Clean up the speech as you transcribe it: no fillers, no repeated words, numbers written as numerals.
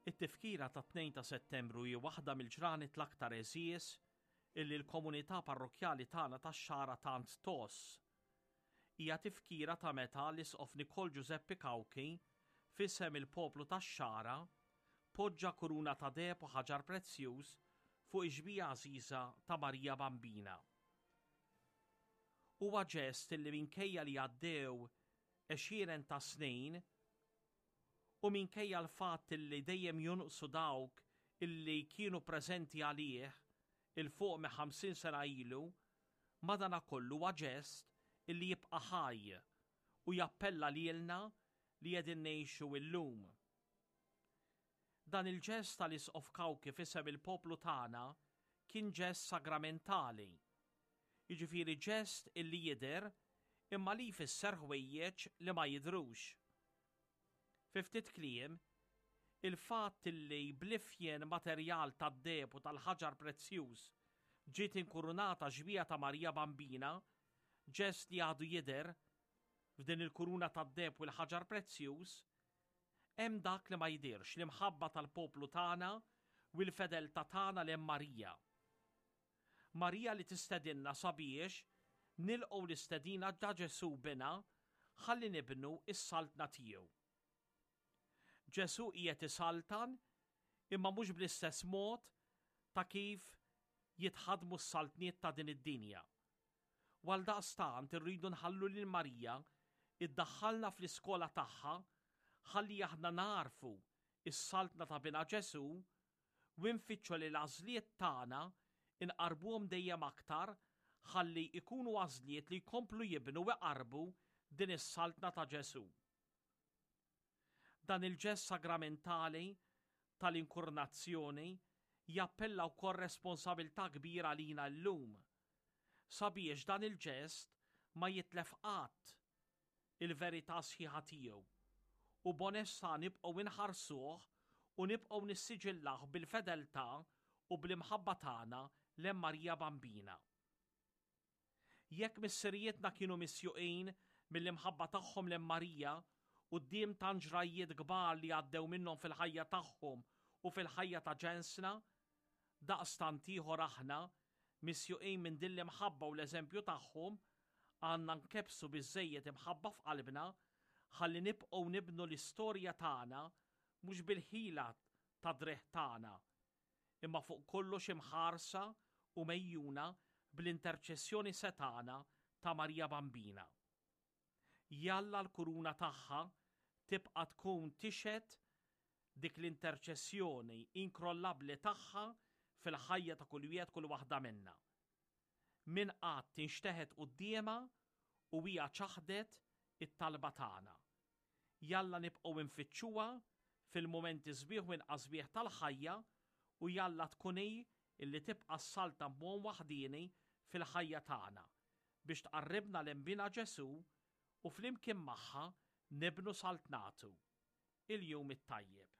It-tifkira ta' 2 ta' Settembru hi waħda mill-ġranet l-aktar eżies illi l-komunità parrokjali tagħna tax-Xara tant toss. Hija tifkira ta' meta l-Isqof Nicol Giuseppe Cauchi f'isem il-poplu tax-Xara poġġa kuruna ta' deheb u ħaġar prezzjuż fuq iġbija għażiża ta' Marija Bambina. Huwa ġest illi minkejja li għaddew 20 ta' snin u minkejja l-fatt illi dejjem jonqsu dawk illi kienu preżenti għalih il-fuq me 50 sena ilu, madankollu huwa ġest illi jibqa' ħaj u jappella lilna li qegħdin ngħixu illum. Dan il-ġest tal-Isqof Cauchi f'isem il-poplu tagħna kien ġest sagramentali. Jiġifieri ġest illi jidher imma li jfisser ħwejjeġ li ma jidhrux. Fi ftit kliem, il-fatt illi blifjen materjal tad-deheb u tal-ħaġar prezzjuż ġiet inkurunata ġbija ta' Marija Bambina, ġest li għadu jidher f'din il-kuruna tad-deheb u l-ħaġar prezzjuż, hemm dak li ma jidhirx l-imħabba tal-poplu tagħna u l-fedeltà tagħna lejn Marija. Marija li tistedinna sabiex nilqgħu l-istedina ġa Ġesu bina ħalli nibnu is-saltna tiegħu. Ġesu qiegħed isaltan imma mhux bl-istess mod ta' kif jitħadmu s-saltniet ta' din id-dinja. Għaldaqstant irridu nħallu lil Marija iddaħħalna fl-iskola tagħha ħalli aħna narfu is-saltna ta' bina Ġesu u nfittxu li l-għażliet tagħna inqarbuhom dejjem aktar ħalli ikunu għażliet li jkomplu jibnu u jqarbu din is-saltna ta' Ġesu. Dan il-ġest sagramentali tal-inkurnazzjoni jappella wkoll responsabilità kbira lina llum sabiex dan il-ġest ma jitlef qatt il-verità sħiħa tiegħu u b'onestà nibqgħu inħarsuh u nibqgħu nissiġillah bil-fedeltà u bl-imħabba tagħna lejn Marija Bambina. Jekk missirietna kienu misjuqin mill-imħabba tagħhom lejn Marija quddiem tant ġrajiet kbar li għaddew minnhom fil-ħajja tagħhom u fil-ħajja ta' ġensna, daqstant ieħor aħna misjuqin minn din l-imħabba u l-eżempju tagħhom għandna nkebsu biżżejjed imħabba f'qalbna ħalli nibqgħu nibnu l-istorja tagħna mhux bil-ħila ta' dreħ tagħna, imma fuq kollox imħarsa u mejjuna bl-interċessjoni setana ta' Marija Bambina. Jalla l-kuruna tagħha tibqa' tkun tixed dik l-interċessjoni inkrollabbli tagħha fil-ħajja ta' kull wieħed kull waħda minna. Min qatt tinxteħed qudiemha u hija ċaħdet it-talba tagħna. Jalla nibqgħu nfittxuha fil-mumenti sbieħ u inqas sbieħ tal-ħajja u jalla tkun hi illi tibqa' s-salta b'mod waħdini fil-ħajja tagħna biex tqarribna lejn bina Ġesu u flimkien magħha nibnu saltnatu. Il-jum it-tajjeb.